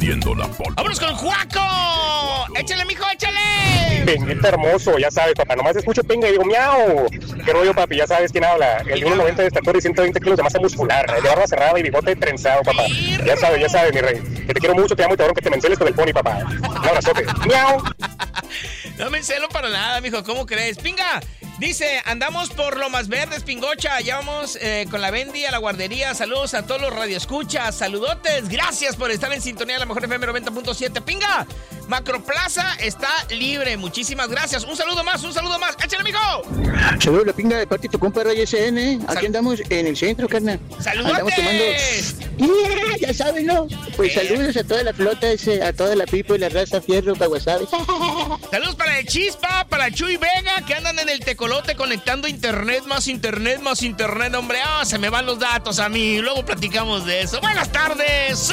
esparciendo la pólvora. ¡Vámonos con Juaco! ¡Échale, mijo, échale! Pinguita hermoso, ya sabes, papá. Nomás escucho pinga y digo, miau. ¿Qué rollo, papi? Ya sabes quién habla. El 1.90 de estatura y 120 kilos de masa muscular. De barba cerrada y bigote trenzado, papá. Ya sabes, mi rey. Que te quiero mucho, te amo y te adoro, que te menceles con el pony, papá. Un abrazote. Miau. No me encelo para nada, mijo. ¿Cómo crees? ¡Pinga! Dice, andamos por Lomas Verdes, Pingocha. Ya vamos con la Bendy a la guardería. Saludos a todos los radioescuchas. Saludotes. Gracias por estar en sintonía de la mejor FM 90.7. ¡Pinga! Macroplaza está libre. Muchísimas gracias. Un saludo más. ¡Échale, mijo! Saludos, la pinga de parte de tu compa Ray SN. Aquí andamos en el centro, carnal. ¡Saludotes! Andamos tomando... ya saben, ¿no? Pues saludos a toda la flota, a toda la pipo y la raza fierro, Caguasabe. Saludos para el Chispa, para Chuy Vega, que andan en el tecolote conectando internet, hombre. Se me van los datos a mí. Luego platicamos de eso. Buenas tardes.